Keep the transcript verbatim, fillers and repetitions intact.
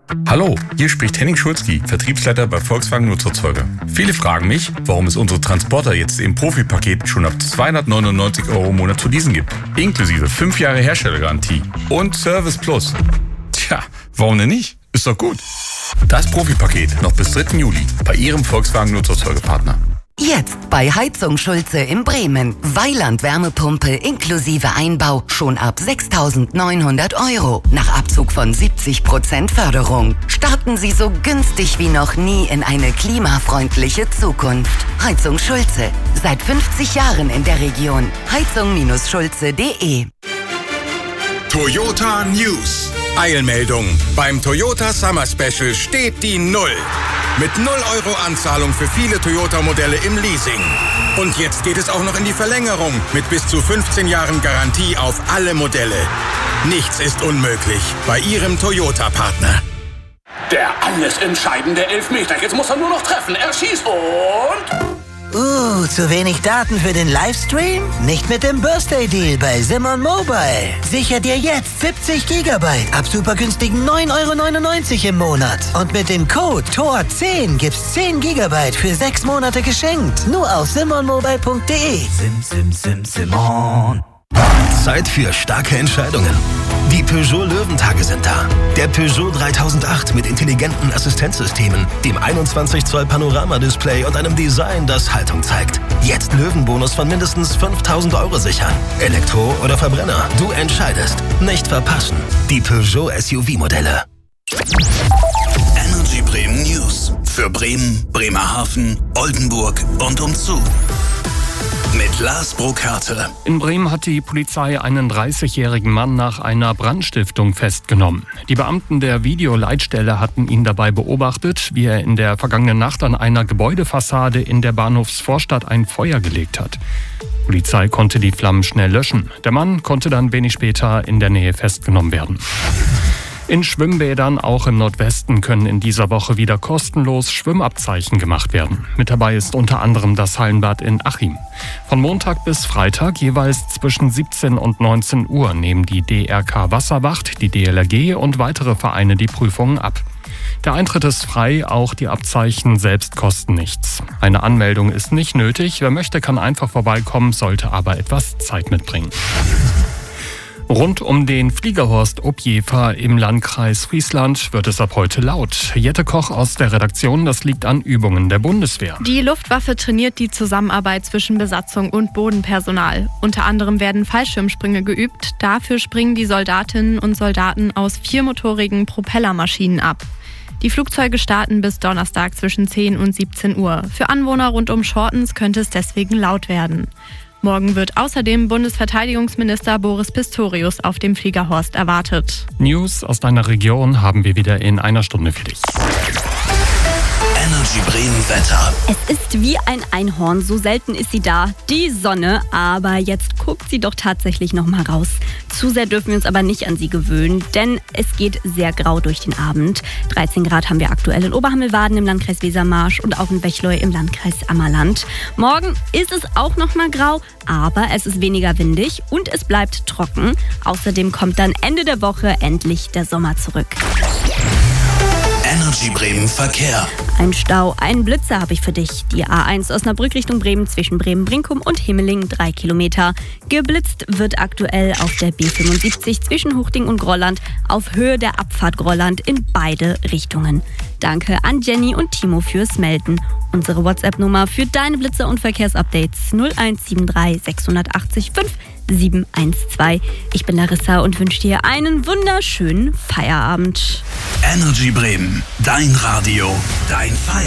Hallo, hier spricht Henning Schulzki, Vertriebsleiter bei Volkswagen Nutzerzeuger. Viele fragen mich, warum es unsere Transporter jetzt im Profi-Paket schon ab zweihundertneunundneunzig Euro im Monat zu leasen gibt. Inklusive fünf Jahre Herstellergarantie und Service Plus. Tja, warum denn nicht? Ist doch gut. Das Profi-Paket noch bis dritten Juli bei Ihrem Volkswagen Nutzerzeugerpartner. Jetzt bei Heizung Schulze in Bremen. Weiland Wärmepumpe inklusive Einbau schon ab sechstausendneunhundert Euro. Nach Abzug von siebzig Prozent Förderung. Starten Sie so günstig wie noch nie in eine klimafreundliche Zukunft. Heizung Schulze. Seit fünfzig Jahren in der Region. heizung Schulze punkt de. Toyota News. Eilmeldung. Beim Toyota Summer Special steht die Null. Mit null Euro Anzahlung für viele Toyota-Modelle im Leasing. Und jetzt geht es auch noch in die Verlängerung mit bis zu fünfzehn Jahren Garantie auf alle Modelle. Nichts ist unmöglich bei Ihrem Toyota-Partner. Der alles entscheidende Elfmeter. Jetzt muss er nur noch treffen. Er schießt und... Uh, zu wenig Daten für den Livestream? Nicht mit dem Birthday Deal bei Simon Mobile. Sicher dir jetzt siebzig Gigabyte ab super günstigen neun Euro neunundneunzig im Monat. Und mit dem Code T O R zehn gibt's zehn Gigabyte für sechs Monate geschenkt. Nur auf simon mobile punkt de. Sim, sim, sim, Simon. Zeit für starke Entscheidungen. Die Peugeot Löwentage sind da. Der Peugeot dreitausendacht mit intelligenten Assistenzsystemen, dem einundzwanzig Zoll Panoramadisplay und einem Design, das Haltung zeigt. Jetzt Löwenbonus von mindestens fünftausend Euro sichern. Elektro oder Verbrenner, du entscheidest. Nicht verpassen. Die Peugeot S U V-Modelle. Energy Bremen News. Für Bremen, Bremerhaven, Oldenburg und umzu. Mit Lars Burkhardt. In Bremen hat die Polizei einen dreißigjährigen Mann nach einer Brandstiftung festgenommen. Die Beamten der Videoleitstelle hatten ihn dabei beobachtet, wie er in der vergangenen Nacht an einer Gebäudefassade in der Bahnhofsvorstadt ein Feuer gelegt hat. Die Polizei konnte die Flammen schnell löschen. Der Mann konnte dann wenig später in der Nähe festgenommen werden. In Schwimmbädern, auch im Nordwesten, können in dieser Woche wieder kostenlos Schwimmabzeichen gemacht werden. Mit dabei ist unter anderem das Hallenbad in Achim. Von Montag bis Freitag jeweils zwischen siebzehn und neunzehn Uhr nehmen die D R K Wasserwacht, die D L R G und weitere Vereine die Prüfungen ab. Der Eintritt ist frei, auch die Abzeichen selbst kosten nichts. Eine Anmeldung ist nicht nötig. Wer möchte, kann einfach vorbeikommen, sollte aber etwas Zeit mitbringen. Rund um den Fliegerhorst Objever im Landkreis Friesland wird es ab heute laut. Jette Koch aus der Redaktion, das liegt an Übungen der Bundeswehr. Die Luftwaffe trainiert die Zusammenarbeit zwischen Besatzung und Bodenpersonal. Unter anderem werden Fallschirmsprünge geübt. Dafür springen die Soldatinnen und Soldaten aus viermotorigen Propellermaschinen ab. Die Flugzeuge starten bis Donnerstag zwischen zehn und siebzehn Uhr. Für Anwohner rund um Schortens könnte es deswegen laut werden. Morgen wird außerdem Bundesverteidigungsminister Boris Pistorius auf dem Fliegerhorst erwartet. News aus deiner Region haben wir wieder in einer Stunde für dich. Energy Bremen Wetter. Es ist wie ein Einhorn, so selten ist sie da, die Sonne. Aber jetzt guckt sie doch tatsächlich noch mal raus. Zu sehr dürfen wir uns aber nicht an sie gewöhnen, denn es geht sehr grau durch den Abend. dreizehn Grad haben wir aktuell in Oberhammelwaden im Landkreis Wesermarsch und auch in Wechleu im Landkreis Ammerland. Morgen ist es auch noch mal grau, aber es ist weniger windig und es bleibt trocken. Außerdem kommt dann Ende der Woche endlich der Sommer zurück. Energy Bremen Verkehr. Ein Stau, einen Blitzer habe ich für dich. Die A eins Osnabrück Richtung Bremen zwischen Bremen-Brinkum und Himmelingen drei Kilometer. Geblitzt wird aktuell auf der B fünfundsiebzig zwischen Huchting und Grolland auf Höhe der Abfahrt Grolland in beide Richtungen. Danke an Jenny und Timo fürs Melden. Unsere WhatsApp-Nummer für deine Blitzer und Verkehrsupdates null eins sieben drei sechs acht fünf sieben eins zwei. Ich bin Larissa und wünsche dir einen wunderschönen Feierabend. Energy Bremen, dein Radio, dein Feierabend.